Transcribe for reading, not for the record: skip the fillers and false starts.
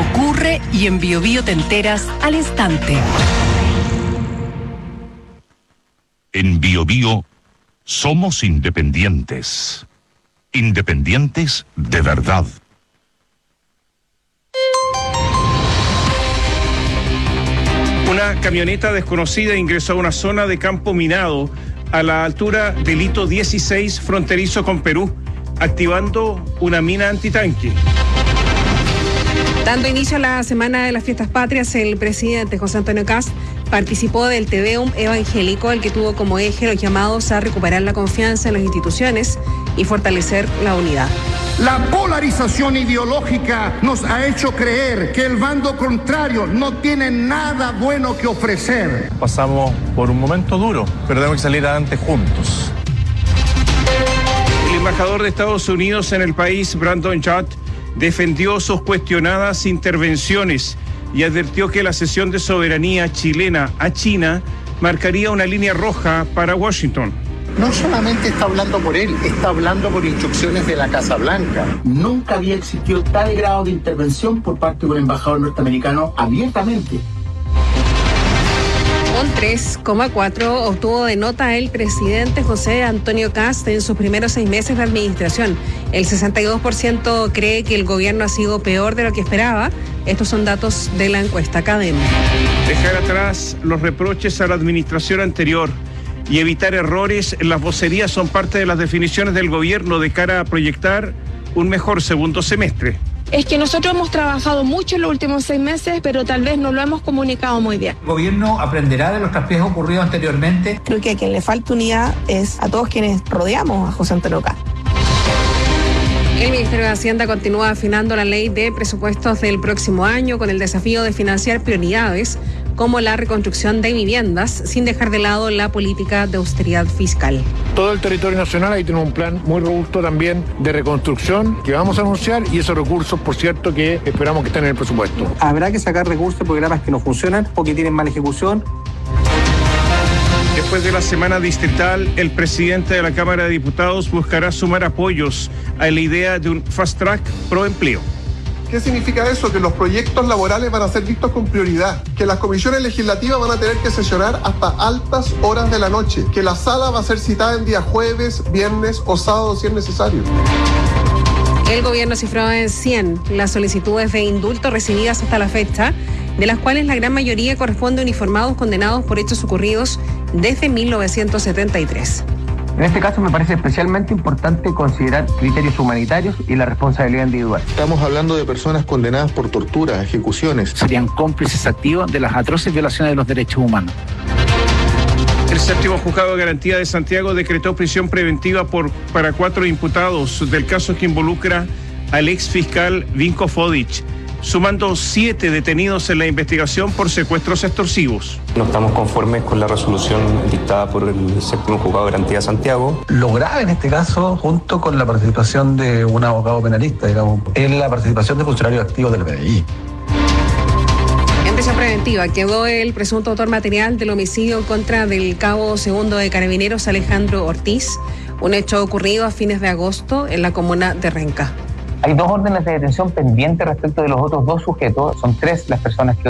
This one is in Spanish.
ocurre y en Biobío te enteras al instante. En Biobío somos independientes. Independientes de verdad. Una camioneta desconocida ingresó a una zona de campo minado a la altura del hito 16 fronterizo con Perú, activando una mina antitanque. Dando inicio a la Semana de las Fiestas Patrias, el presidente José Antonio Kast participó del Te Deum evangélico, el que tuvo como eje los llamados a recuperar la confianza en las instituciones y fortalecer la unidad. La polarización ideológica nos ha hecho creer que el bando contrario no tiene nada bueno que ofrecer. Pasamos por un momento duro, pero tenemos que salir adelante juntos. El embajador de Estados Unidos en el país, Brandon Judd, defendió sus cuestionadas intervenciones y advirtió que la cesión de soberanía chilena a China marcaría una línea roja para Washington. No solamente está hablando por él, está hablando por instrucciones de la Casa Blanca. Nunca había existido tal grado de intervención por parte de un embajador norteamericano abiertamente. Un 3,4 obtuvo de nota el presidente José Antonio Kast en sus primeros 6 meses de administración. El 62% cree que el gobierno ha sido peor de lo que esperaba. Estos son datos de la encuesta Cadem. Dejar atrás los reproches a la administración anterior y evitar errores en las vocerías son parte de las definiciones del gobierno de cara a proyectar un mejor segundo semestre. Es que nosotros hemos trabajado mucho en los últimos 6 meses, pero tal vez no lo hemos comunicado muy bien. ¿El gobierno aprenderá de los traspiés ocurridos anteriormente? Creo que a quien le falta unidad es a todos quienes rodeamos a José Antonio Kast. El Ministerio de Hacienda continúa afinando la ley de presupuestos del próximo año con el desafío de financiar prioridades como la reconstrucción de viviendas, sin dejar de lado la política de austeridad fiscal. Todo el territorio nacional ahí tiene un plan muy robusto también de reconstrucción que vamos a anunciar, y esos recursos, por cierto, que esperamos que estén en el presupuesto. Habrá que sacar recursos de programas que no funcionan o que tienen mala ejecución. Después de la semana distrital, el presidente de la Cámara de Diputados buscará sumar apoyos a la idea de un fast track pro empleo. ¿Qué significa eso? Que los proyectos laborales van a ser vistos con prioridad, que las comisiones legislativas van a tener que sesionar hasta altas horas de la noche, que la sala va a ser citada en día jueves, viernes o sábado si es necesario. El gobierno cifró en 100 las solicitudes de indulto recibidas hasta la fecha, de las cuales la gran mayoría corresponde a uniformados condenados por hechos ocurridos desde 1973. En este caso me parece especialmente importante considerar criterios humanitarios y la responsabilidad individual. Estamos hablando de personas condenadas por tortura, ejecuciones. Serían cómplices activos de las atroces violaciones de los derechos humanos. El séptimo juzgado de garantía de Santiago decretó prisión preventiva para 4 imputados del caso que involucra al ex fiscal Vinko Fodic, sumando 7 detenidos en la investigación por secuestros extorsivos. No estamos conformes con la resolución dictada por el séptimo juzgado de garantía de Santiago. Lo grave en este caso, junto con la participación de un abogado penalista, digamos, es la participación de funcionarios activos del PDI. En prisión preventiva quedó el presunto autor material del homicidio en contra del cabo segundo de Carabineros Alejandro Ortiz, un hecho ocurrido a fines de agosto en la comuna de Renca. Hay 2 órdenes de detención pendientes respecto de los otros 2 sujetos. Son 3 las personas que